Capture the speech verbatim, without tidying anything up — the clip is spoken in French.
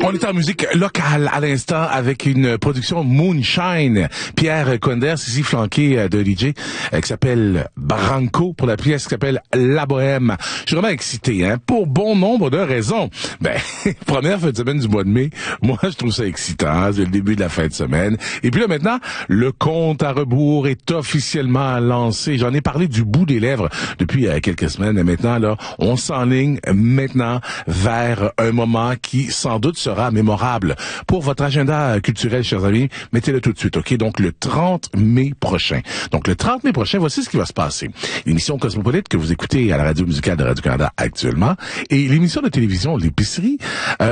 On est en musique locale à l'instant avec une production Moonshine. Pierre Quenders, ici flanqué de D J, euh, qui s'appelle Branco pour la pièce qui s'appelle La Bohème. Je suis vraiment excité, hein, pour bon nombre de raisons. Ben, première fin de semaine du mois de mai, moi je trouve ça excitant, c'est le début de la fin de semaine. Et puis là maintenant, le compte à rebours est officiellement lancé. J'en ai parlé du bout des lèvres depuis euh, quelques semaines, mais maintenant là, on s'enligne maintenant vers un moment qui sans doute sera mémorable. Pour votre agenda culturel, chers amis, mettez-le tout de suite, ok? Donc, le trente mai prochain. Donc, le trente mai prochain, voici ce qui va se passer. L'émission Cosmopolite que vous écoutez à la radio musicale de Radio-Canada actuellement et l'émission de télévision L'épicerie, euh,